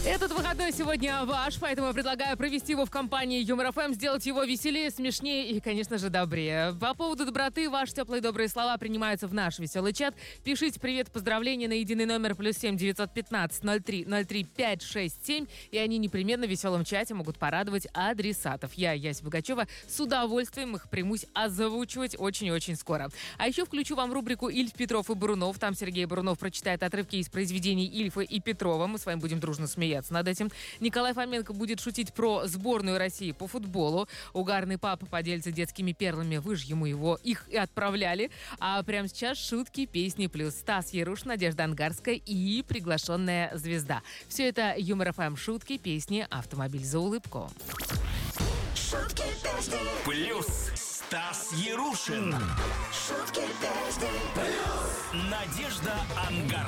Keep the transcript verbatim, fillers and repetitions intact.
Этот выходной сегодня ваш, поэтому я предлагаю провести его в компании Юмор ФМ, сделать его веселее, смешнее и, конечно же, добрее. По поводу доброты ваши теплые добрые слова принимаются в наш веселый чат. Пишите привет, поздравления на единый номер плюс семь девятьсот пятнадцать ноль три ноль три пять шесть семь, и они непременно в веселом чате могут порадовать адресатов. Я, Яся Богачева, с удовольствием их примусь озвучивать очень-очень скоро. А еще включу вам рубрику «Ильф, Петров и Бурунов». Там Сергей Бурунов прочитает отрывки из произведений Ильфа и Петрова. Мы с вами будем дружно смеяться над этим. Николай Фоменко будет шутить про сборную России по футболу. Угарный папа поделится детскими перлами. Вы же ему его их и отправляли. А прямо сейчас шутки, песни плюс Стас Яруш, Надежда Ангарская и приглашенная звезда. Все это Юмор ФМ, шутки, песни, автомобиль за улыбку. Шутки, песни. Плюс Стас Ярушин. Шутки, песни. Плюс Надежда Ангарская.